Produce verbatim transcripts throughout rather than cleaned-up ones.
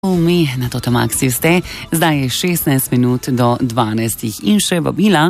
Mi na Totomaxi ste, zdaj je šestnajst minut do dvanajstih in še vabila.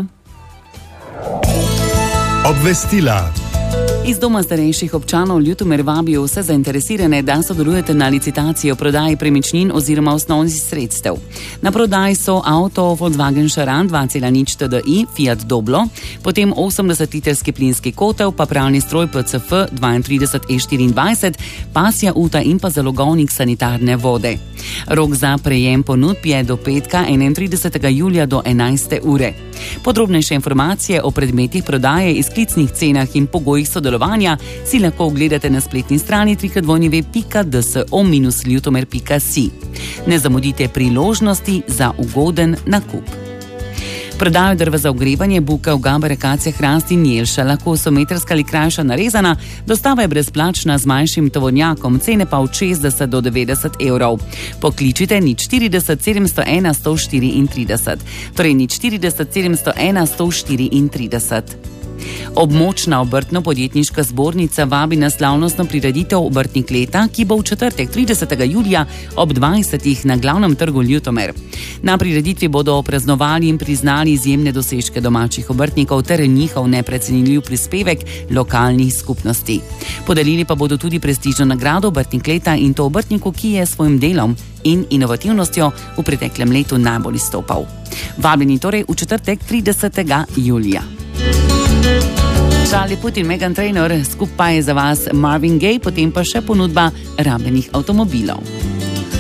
Obvestila. Iz Doma starejših občanov Ljutomer vabijo vse zainteresirane, da sodelujete na licitaciji o prodaji premičnin oziroma osnovnih sredstev. Na prodaji so avto Volkswagen Charan dva cela nič T D I, Fiat Doblo, potem osemdeset litrski plinski kotel, pa pralni stroj P C F trideset dva E štiriindvajset, pasja uta in pa zalogovnik sanitarne vode. Rok za prejem ponudb je do petka enaintridesetega julija do enajste ure. Podrobnejše informacije o predmetih prodaje, izklicnih cenah in pogojih sodelovanja si lahko ogledate na spletni strani w w w pika d s o dash ljutomer pika si. Ne zamudite priložnosti za ugoden nakup. Prodajo drva za ogrevanje, buka, ugaba, akacija, hrast in jelša, lahko so metrska ali krajša narezana, dostava je brezplačna z manjšim tovornjakom, cene pa od šestdeset do devetdeset evrov. Pokličite nič štirideset sedemsto ena sto štiriintrideset, torej nič štirideset sedemsto ena sto štiriintrideset. Območna obrtno-podjetniška zbornica vabi na slavnostno prireditev Obrtnik leta, ki bo v četrtek tridesetega julija ob dvajsetih na glavnem trgu Ljutomer. Na prireditvi bodo praznovali in priznali izjemne dosežke domačih obrtnikov ter njihov neprecenljiv prispevek lokalnih skupnosti. Podelili pa bodo tudi prestižno nagrado Obrtnik leta, in to obrtniku, ki je s svojim delom in inovativnostjo v preteklem letu najbolj izstopal. Vabljeni torej v četrtek tridesetega julija. Charlie Puth in Meghan Trainor, skupaj za vas Marvin Gaye, potem pa še ponudba rabljenih avtomobilov.